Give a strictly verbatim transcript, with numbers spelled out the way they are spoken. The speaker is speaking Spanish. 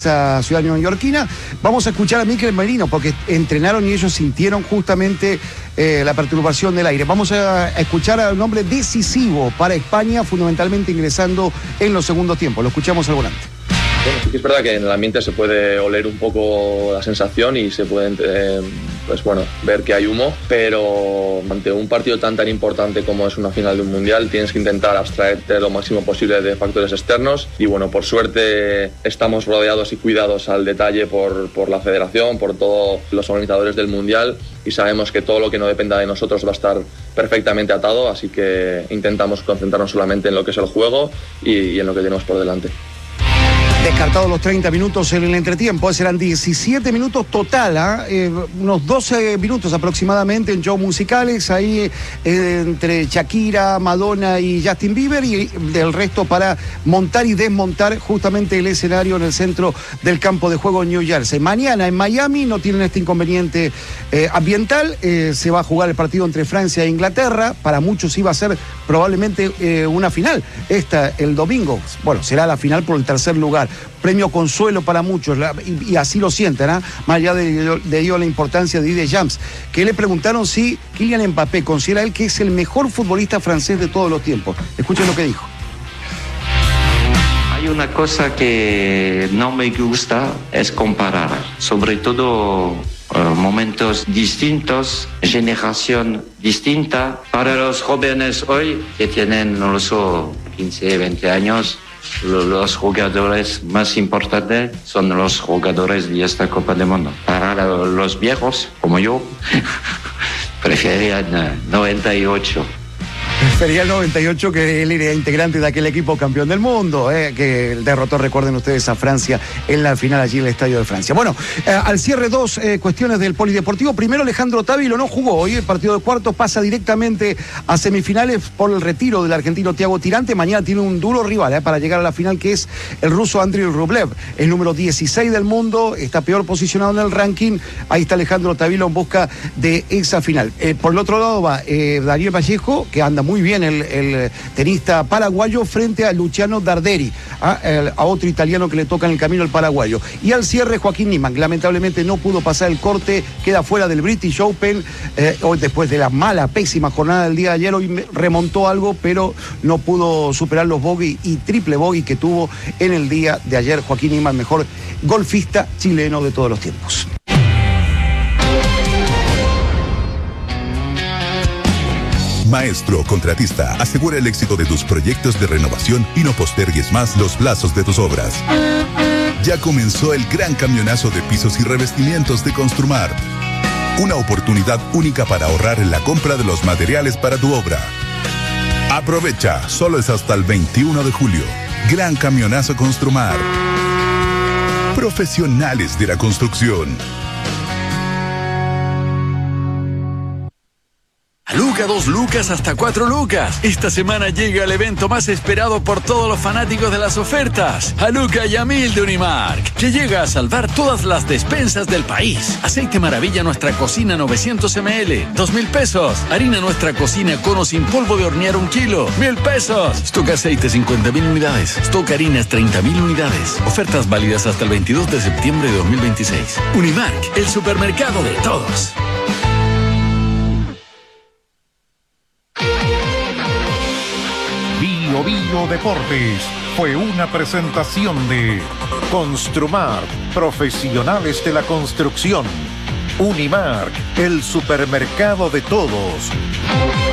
esa ciudad neoyorquina. Vamos a escuchar a Mikel Merino porque entrenaron y ellos sintieron justamente eh, la perturbación del aire. Vamos a escuchar a un hombre decisivo para España, fundamentalmente ingresando en los segundos tiempos. Lo escuchamos al volante. Bueno, sí que es verdad que en el ambiente se puede oler un poco la sensación y se puede eh, pues bueno, ver que hay humo, pero ante un partido tan tan importante como es una final de un mundial tienes que intentar abstraerte lo máximo posible de factores externos y bueno, por suerte estamos rodeados y cuidados al detalle por, por la federación, por todos los organizadores del mundial y sabemos que todo lo que no dependa de nosotros va a estar perfectamente atado, así que intentamos concentrarnos solamente en lo que es el juego y, y en lo que tenemos por delante. Descartados los treinta minutos en el entretiempo, serán diecisiete minutos total, ¿eh? Eh, unos doce minutos aproximadamente en shows musicales, ahí eh, entre Shakira, Madonna y Justin Bieber, y del resto para montar y desmontar justamente el escenario en el centro del campo de juego en New Jersey. Mañana en Miami no tienen este inconveniente eh, ambiental, eh, se va a jugar el partido entre Francia e Inglaterra, para muchos iba a ser probablemente eh, una final, esta el domingo, bueno, será la final por el tercer lugar. Premio consuelo para muchos, y, y así lo sienten, ¿eh? Más allá de, de ello la importancia de Didier Deschamps, que le preguntaron si Kylian Mbappé considera él que es el mejor futbolista francés de todos los tiempos. Escuchen lo que dijo. Hay una cosa que no me gusta, es comparar, sobre todo uh, momentos distintos, generación distinta. Para los jóvenes hoy, que tienen, no lo sé, quince, veinte años, los jugadores más importantes son los jugadores de esta Copa del Mundo. Para los viejos, como yo, preferían noventa y ocho. Prefería el noventa y ocho, que él era integrante de aquel equipo campeón del mundo, eh, que derrotó, recuerden ustedes, a Francia en la final allí en el Estadio de Francia. Bueno, eh, al cierre dos eh, cuestiones del polideportivo. Primero, Alejandro Távilo no jugó hoy el partido de cuartos, pasa directamente a semifinales por el retiro del argentino Thiago Tirante. Mañana tiene un duro rival eh, para llegar a la final, que es el ruso Andriy Rublev, el número dieciséis del mundo, está peor posicionado en el ranking. Ahí está Alejandro Távilo en busca de esa final. Eh, por el otro lado va eh, Daniel Vallejo, que anda muy bien el, el tenista paraguayo, frente a Luciano Darderi, a, a otro italiano que le toca en el camino al paraguayo. Y al cierre, Joaquín Niemann, lamentablemente no pudo pasar el corte, queda fuera del British Open, eh, hoy después de la mala, pésima jornada del día de ayer, hoy remontó algo, pero no pudo superar los bogey y triple bogey que tuvo en el día de ayer Joaquín Niemann, mejor golfista chileno de todos los tiempos. Maestro Contratista, asegura el éxito de tus proyectos de renovación y no postergues más los plazos de tus obras. Ya comenzó el gran camionazo de pisos y revestimientos de Construmar. Una oportunidad única para ahorrar en la compra de los materiales para tu obra. Aprovecha, solo es hasta el veintiuno de julio. Gran camionazo Construmar. Profesionales de la construcción. Luca, dos lucas hasta cuatro lucas. Esta semana llega el evento más esperado por todos los fanáticos de las ofertas. A Luca y a Mil de Unimark, que llega a salvar todas las despensas del país. Aceite Maravilla Nuestra Cocina novecientos mililitros, dos mil pesos. Harina Nuestra Cocina Cono sin polvo de hornear un kilo, mil pesos. Stock Aceite cincuenta mil unidades. Stock Harinas treinta mil unidades. Ofertas válidas hasta el veintidós de septiembre de dos mil veintiséis. Unimark, el supermercado de todos. Bio Bio Deportes fue una presentación de Construmar, profesionales de la construcción. Unimark, el supermercado de todos.